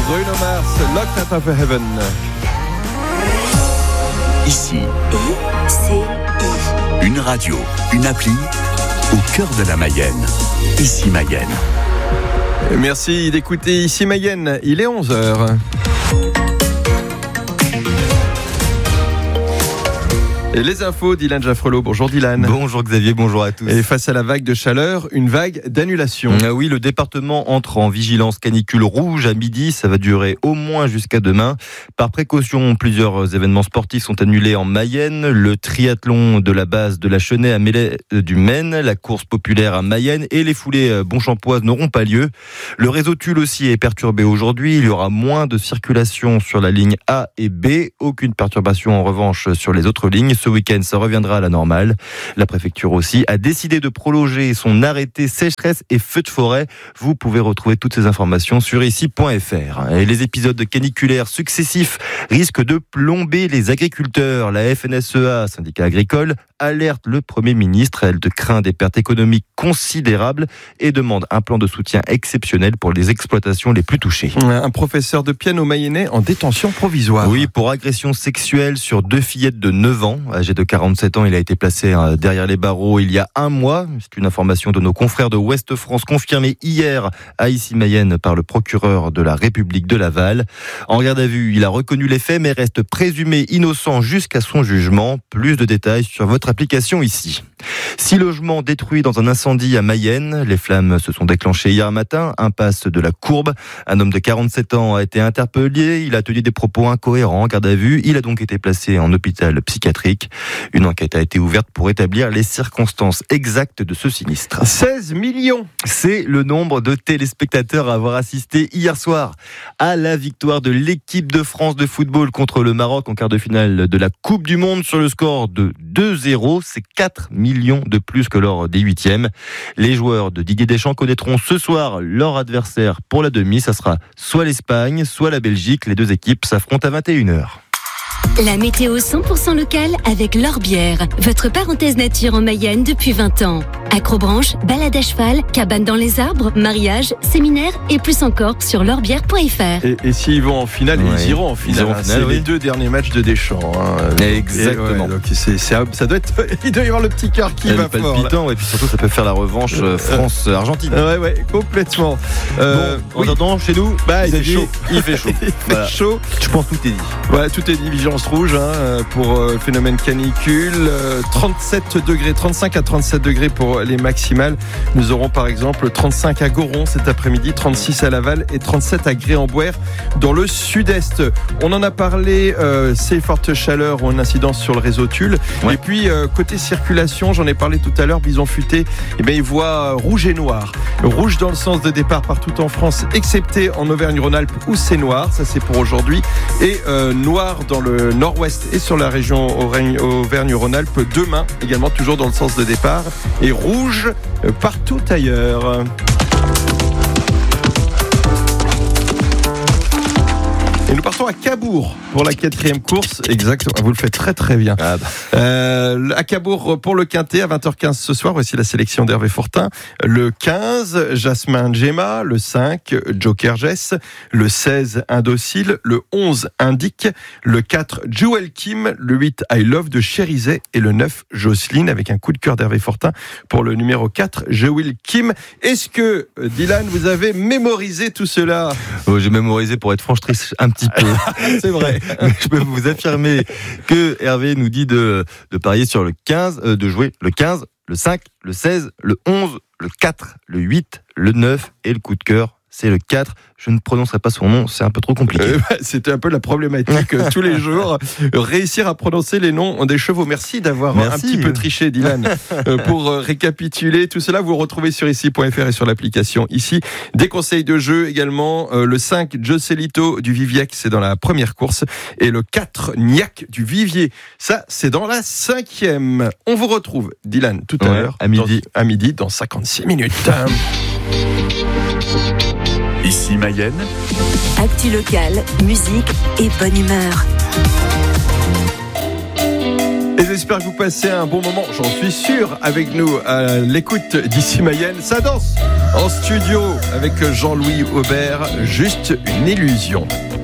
Bruno Mars, Locked Out of Heaven. Ici, ICI. une radio, une appli, au cœur de la Mayenne. Ici Mayenne. Merci d'écouter Ici Mayenne, il est 11h. Et les infos, Dylan Jaffrelot. Bonjour Dylan. Bonjour Xavier, bonjour à tous. Et face à la vague de chaleur, une vague d'annulation. Oui, le département entre en vigilance canicule rouge à midi. Ça va durer au moins jusqu'à demain. Par précaution, plusieurs événements sportifs sont annulés en Mayenne. Le triathlon de la base de la Chenaie à Melay du Maine, la course populaire à Mayenne et les foulées bonchampoises n'auront pas lieu. Le réseau Tulle aussi est perturbé aujourd'hui. Il y aura moins de circulation sur la ligne A et B. Aucune perturbation en revanche sur les autres lignes. Ce week-end, ça reviendra à la normale. La préfecture aussi a décidé de prolonger son arrêté sécheresse et feux de forêt. Vous pouvez retrouver toutes ces informations sur ici.fr. Et les épisodes caniculaires successifs risquent de plomber les agriculteurs. La FNSEA, syndicat agricole, alerte le Premier ministre. Elle craint des pertes économiques considérables et demande un plan de soutien exceptionnel pour les exploitations les plus touchées. Un professeur de piano mayennais en détention provisoire. Oui, pour agression sexuelle sur 2 fillettes de 9 ans. Âgé de 47 ans, il a été placé derrière les barreaux il y a un mois. C'est une information de nos confrères de Ouest France confirmée hier à Ici Mayenne par le procureur de la République de Laval. En garde à vue, il a reconnu les faits mais reste présumé innocent jusqu'à son jugement. Plus de détails sur votre application ici. 6 logements détruits dans un incendie à Mayenne. Les flammes se sont déclenchées hier matin, impasse de la Courbe. Un homme de 47 ans a été interpellé. Il a tenu des propos incohérents en garde à vue. Il a donc été placé en hôpital psychiatrique. Une enquête a été ouverte pour établir les circonstances exactes de ce sinistre. 16 millions. C'est le nombre de téléspectateurs à avoir assisté hier soir à la victoire de l'équipe de France de football contre le Maroc en quart de finale de la Coupe du Monde sur le score de 2-0. C'est 4 millions de plus que lors des 8e. Les joueurs de Didier Deschamps connaîtront ce soir leur adversaire pour la demi. Ça sera soit l'Espagne, soit la Belgique. Les deux équipes s'affrontent à 21h. La météo 100% locale avec L'Orbière, votre parenthèse nature en Mayenne depuis 20 ans. Acrobranche, balade à cheval, cabane dans les arbres, mariage, séminaire et plus encore sur l'orbière.fr. Et s'ils vont en finale, ils iront en finale. C'est oui. les 2 derniers matchs de Deschamps. Exactement. Donc ça doit être, il doit y avoir le petit cœur qui va fort. Palpitant, et puis surtout ça peut faire la revanche France-Argentine. Ouais, complètement. En attendant, chez nous, il fait chaud. Il fait chaud. Voilà. Chaud. Je pense que tout est dit. Voilà, tout est dit. Vigilance rouge pour le phénomène canicule. 37 degrés, 35 à 37 degrés pour les maximales. Nous aurons par exemple 35 à Goron cet après-midi, 36 à Laval et 37 à Gré-en-Boère dans le sud-est. On en a parlé, ces fortes chaleurs ont une incidence sur le réseau Tulle. Ouais. Et puis côté circulation, j'en ai parlé tout à l'heure, Bison Futé, il voit rouge et noir. Rouge dans le sens de départ partout en France, excepté en Auvergne-Rhône-Alpes où c'est noir, ça c'est pour aujourd'hui. Et noir dans le nord-ouest et sur la région Auvergne-Rhône-Alpes demain, également toujours dans le sens de départ. Et rouge partout ailleurs. Et nous partons à Cabourg pour la 4e course. Exactement, vous le faites très très bien. À Cabourg pour le Quintet à 20h15 ce soir. Voici la sélection d'Hervé Fortin. Le 15, Jasmin Djema. Le 5, Joker Jess. Le 16, Indocile. Le 11, Indique. Le 4, Jewel Kim. Le 8, I Love de Cherizet. Et le 9, Jocelyne, avec un coup de cœur d'Hervé Fortin pour le numéro 4, Jewel Kim. Est-ce que, Dylan, vous avez mémorisé tout cela? J'ai mémorisé, pour être franche, un petit peu. C'est vrai. Mais je peux vous affirmer que Hervé nous dit de parier sur le 15, de jouer le 15, le 5, le 16, le 11, le 4, le 8, le 9 et le coup de cœur, c'est le 4. Je ne prononcerai pas son nom, c'est un peu trop compliqué. C'était un peu la problématique tous les jours. Réussir à prononcer les noms des chevaux. Merci d'avoir un petit peu triché, Dylan. Pour récapituler tout cela, vous le retrouvez sur ici.fr et sur l'application ici. Des conseils de jeu également. Le 5, Joselito du Viviec, c'est dans la première course. Et le 4, Niac du Vivier. Ça, c'est dans la 5e. On vous retrouve, Dylan, tout à l'heure. À midi, dans 56 minutes. Ici Mayenne. Actu locale, musique et bonne humeur. Et j'espère que vous passez un bon moment, j'en suis sûr, avec nous à l'écoute d'ici Mayenne. Ça danse en studio avec Jean-Louis Aubert, juste une illusion.